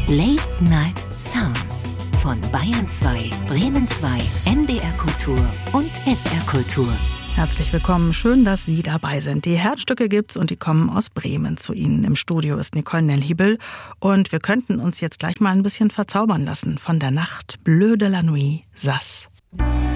Late Night Sounds von Bayern 2, Bremen 2, NDR Kultur und SR Kultur. Herzlich willkommen, schön, dass Sie dabei sind. Die Herzstücke gibt's und die kommen aus Bremen zu Ihnen. Im Studio ist Nicole Nellhiebel und wir könnten uns jetzt gleich mal ein bisschen verzaubern lassen von der Nacht Bleu de la Nuit, Sass.